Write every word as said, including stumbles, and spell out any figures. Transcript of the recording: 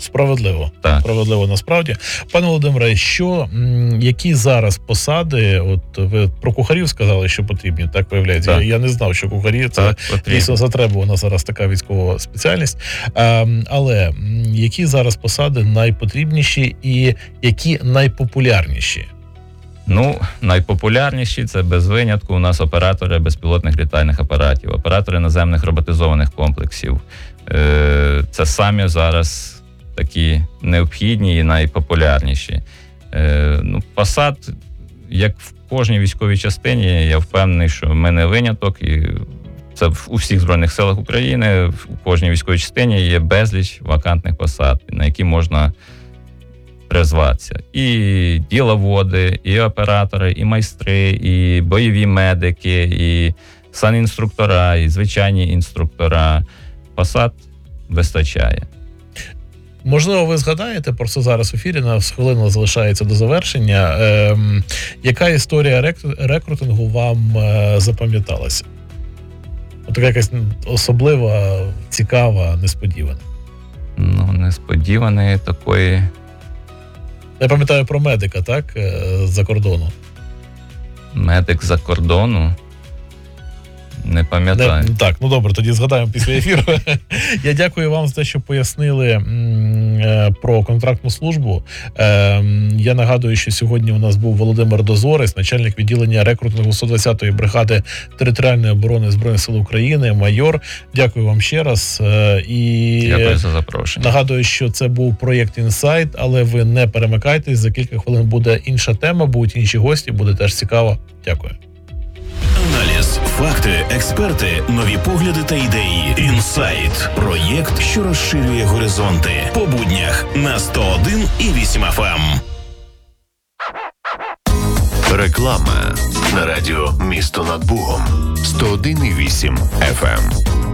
Справедливо. Так. Справедливо насправді. Пане Володимире, що, які зараз посади, от ви про кухарів сказали, що потрібні, так виявляється. Я, я не знав, що кухарі це дійсно затребувана зараз така військова спеціальність. А, але які зараз посади найпотрібніші і які найпопулярніші? Ну, найпопулярніші – це без винятку у нас оператори безпілотних літальних апаратів, оператори наземних роботизованих комплексів. Це самі зараз такі необхідні і найпопулярніші. Ну, посад, як в кожній військовій частині, я впевнений, що ми не виняток, і це у всіх Збройних силах України, у кожній військовій частині є безліч вакантних посад, на які можна призватися. І діловоди, і оператори, і майстри, і бойові медики, і санінструктора, і звичайні інструктора. Посад вистачає. Можливо, ви згадаєте, просто зараз в ефірі, на хвилину залишається до завершення, е, яка історія рек- рекрутингу вам е, запам'яталася? От така якась особлива, цікава, несподівана. Ну, несподіваної такої... Я пам'ятаю про медика, так, з-за кордону. Медик з-за кордону? Не пам'ятаю. Не, так, ну добре, тоді згадаємо після ефіру. Я дякую вам за те, що пояснили м, про контрактну службу. Е, я нагадую, що сьогодні у нас був Володимир Дозорець, начальник відділення рекрутингу сто двадцятої бригади територіальної оборони Збройних сил України, майор. Дякую вам ще раз. Е, і дякую за запрошення. Нагадую, що це був проєкт «Інсайт», але ви не перемикайтесь, за кілька хвилин буде інша тема, будуть інші гості, буде теж цікаво. Дякую. Аналіз, факти, експерти, нові погляди та ідеї. «Інсайт» – проєкт, що розширює горизонти. По буднях на сто один і вісім еф ем. Реклама на радіо «Місто над Бугом» сто один і вісім еф ем.